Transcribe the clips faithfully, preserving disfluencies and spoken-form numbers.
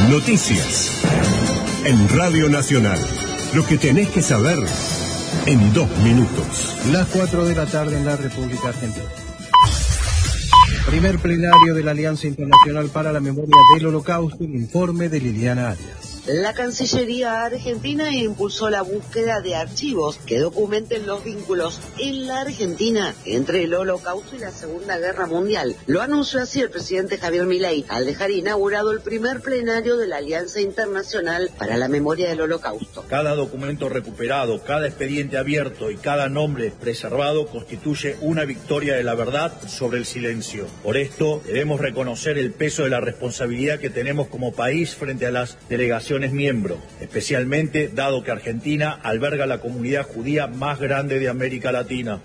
Noticias. En Radio Nacional. Lo que tenés que saber en dos minutos. Las cuatro de la tarde en la República Argentina. Primer plenario de la Alianza Internacional para la Memoria del Holocausto, el informe de Liliana Arias. La Cancillería Argentina impulsó la búsqueda de archivos que documenten los vínculos en la Argentina entre el Holocausto y la Segunda Guerra Mundial. Lo anunció así el presidente Javier Milei al dejar inaugurado el primer plenario de la Alianza Internacional para la Memoria del Holocausto. Cada documento recuperado, cada expediente abierto y cada nombre preservado constituye una victoria de la verdad sobre el silencio. Por esto debemos reconocer el peso de la responsabilidad que tenemos como país frente a las delegaciones miembros, especialmente dado que Argentina alberga la comunidad judía más grande de América Latina.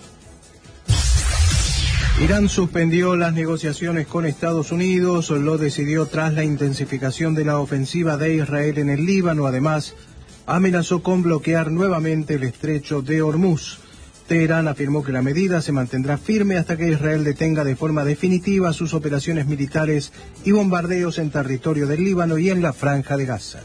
Irán suspendió las negociaciones con Estados Unidos, lo decidió tras la intensificación de la ofensiva de Israel en el Líbano. Además, amenazó con bloquear nuevamente el estrecho de Hormuz. Teherán afirmó que la medida se mantendrá firme hasta que Israel detenga de forma definitiva sus operaciones militares y bombardeos en territorio del Líbano y en la Franja de Gaza.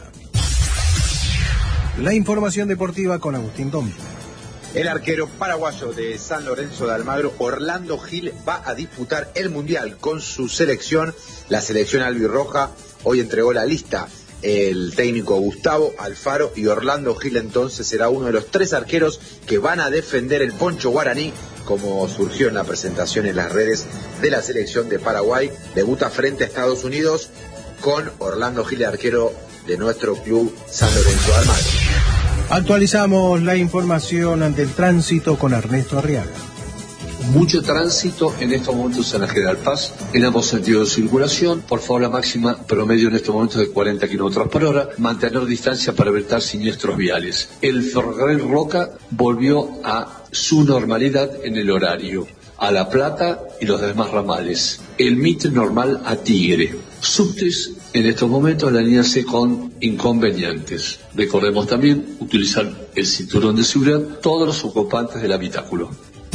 La información deportiva con Agustín Domingo. El arquero paraguayo de San Lorenzo de Almagro, Orlando Gil, va a disputar el Mundial con su selección. La selección albirroja hoy entregó la lista. El técnico Gustavo Alfaro, y Orlando Gil entonces será uno de los tres arqueros que van a defender el poncho guaraní, como surgió en la presentación en las redes de la selección de Paraguay. Debuta frente a Estados Unidos con Orlando Gil, arquero de nuestro club San Lorenzo de Almagro. Actualizamos la información del tránsito con Ernesto Arriaga. Mucho tránsito en estos momentos en la General Paz, en ambos sentidos de circulación. Por favor, la máxima promedio en estos momentos de cuarenta kilómetros por hora. Mantener distancia para evitar siniestros viales. El ferrocarril Roca volvió a su normalidad en el horario, a La Plata y los demás ramales. El Mitre normal a Tigre. Subtes en estos momentos la línea C con inconvenientes. Recordemos también utilizar el cinturón de seguridad todos los ocupantes del habitáculo.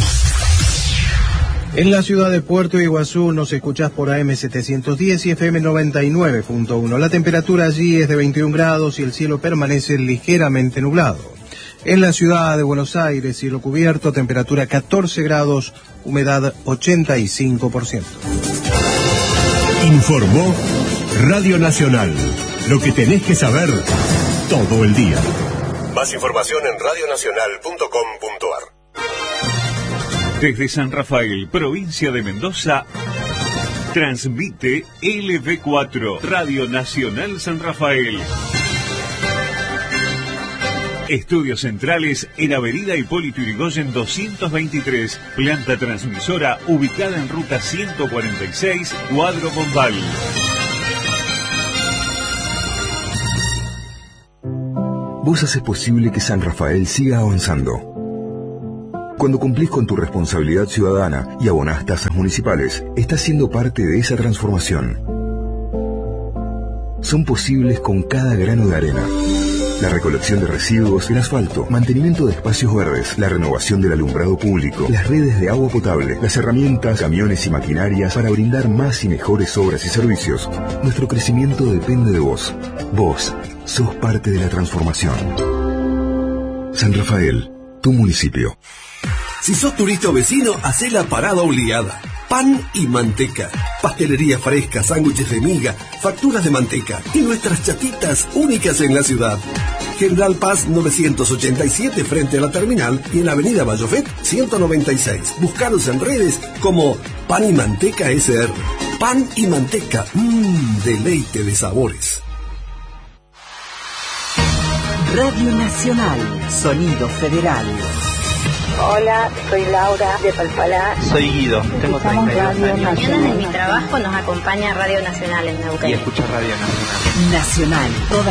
En la ciudad de Puerto Iguazú nos escuchás por A M setecientos diez y F M noventa y nueve punto uno. La temperatura allí es de veintiún grados y el cielo permanece ligeramente nublado. En la ciudad de Buenos Aires, cielo cubierto, temperatura catorce grados, humedad ochenta y cinco por ciento. Informó Radio Nacional. Lo que tenés que saber todo el día. Más información en radio nacional punto com punto a r. Desde San Rafael, provincia de Mendoza, transmite L V cuatro, Radio Nacional San Rafael. Estudios centrales en Avenida Hipólito Yrigoyen doscientos veintitrés, planta transmisora ubicada en ruta ciento cuarenta y seis, Cuadro Bombal. Vos haces posible que San Rafael siga avanzando. Cuando cumplís con tu responsabilidad ciudadana y abonás tasas municipales, estás siendo parte de esa transformación. Son posibles con cada grano de arena. La recolección de residuos, el asfalto, mantenimiento de espacios verdes, la renovación del alumbrado público, las redes de agua potable, las herramientas, camiones y maquinarias para brindar más y mejores obras y servicios. Nuestro crecimiento depende de vos. Vos sos parte de la transformación. San Rafael, tu municipio. Si sos turista o vecino, hacé la parada obligada. Pan y manteca. Pastelería fresca, sándwiches de miga, facturas de manteca y nuestras chatitas únicas en la ciudad. General Paz novecientos ochenta y siete frente a la terminal y en la avenida Bayofet ciento noventa y seis. Búscanos en redes como Pan y Manteca S R. Pan y manteca, mmm, deleite de sabores. Radio Nacional, Sonido Federal. Hola, soy Laura de Palpalá. Soy Guido, tengo treinta y dos años. Mañana en mi trabajo nos acompaña Radio Nacional en Neuquén. Y escucho Radio Nacional. Nacional, todas